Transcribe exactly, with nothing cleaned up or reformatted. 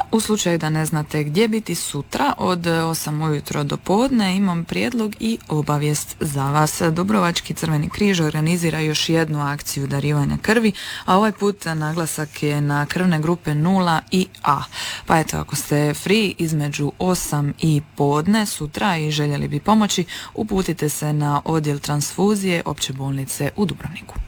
u slučaju da ne znate gdje biti sutra od osam ujutro do podne, imam prijedlog i obavijest za vas. Dubrovački Crveni križ organizira još jednu akciju darivanja krvi, a ovaj put naglasak je na krvne grupe nula i A. Pa eto, ako ste free između osam i podne sutra i željeli bi pomoći, uputite se na odjel transfuzije Opće bolnice u Dubrovniku.